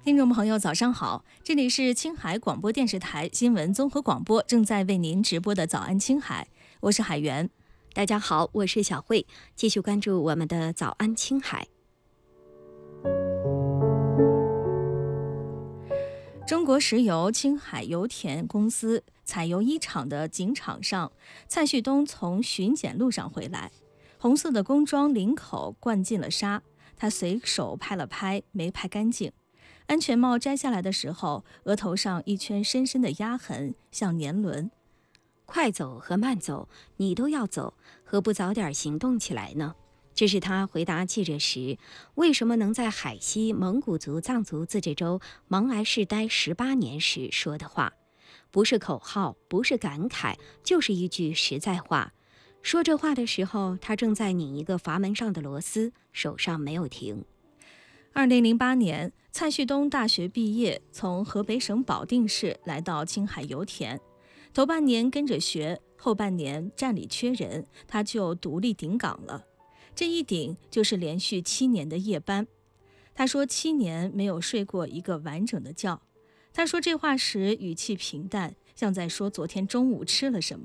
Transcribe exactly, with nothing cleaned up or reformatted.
听众朋友，早上好，这里是青海广播电视台新闻综合广播，正在为您直播的早安青海，我是海源。 大家好，我是小慧，继续关注我们的早安青海。 中国石油青海油田公司采油一厂的井场上，蔡旭东从巡检路上回来，红色的工装领口灌进了沙，他随手拍了拍，没拍干净。安全帽摘下来的时候，额头上一圈深深的压痕，像年轮。 快走和慢走，你都要走，何不早点行动起来呢？这是他回答记者时，为什么能在海西蒙古族藏族自治州蒙来市待十八年时说的话。不是口号，不是感慨，就是一句实在话。说这话的时候，他正在拧一个阀门上的螺丝，手上没有停。 二零零八年，蔡旭东大学毕业，从河北省保定市来到青海油田。头半年跟着学，后半年站里缺人，他就独立顶岗了。这一顶就是连续七年的夜班。他说七年没有睡过一个完整的觉。他说这话时语气平淡，像在说昨天中午吃了什么。